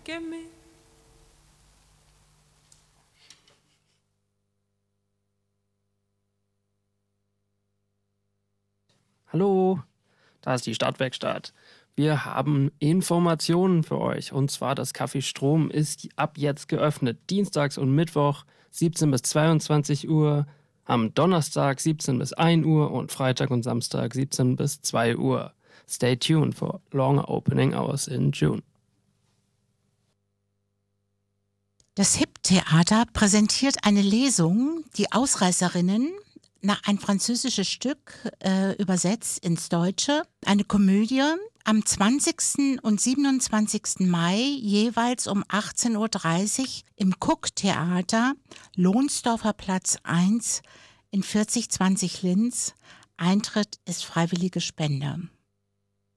gimme. Hallo, da ist die Stadtwerkstatt. Wir haben Informationen für euch. Und zwar, das Café Strom ist ab jetzt geöffnet. Dienstags und Mittwoch 17 bis 22 Uhr. Am Donnerstag 17 bis 1 Uhr und Freitag und Samstag 17 bis 2 Uhr. Stay tuned for longer opening hours in June. Das HIP-Theater präsentiert eine Lesung, die Ausreißerinnen, nach ein französisches Stück übersetzt ins Deutsche, eine Komödie, am 20. und 27. Mai jeweils um 18.30 Uhr im Cook-Theater, Lohnsdorfer Platz 1 in 4020 Linz. Eintritt ist freiwillige Spende.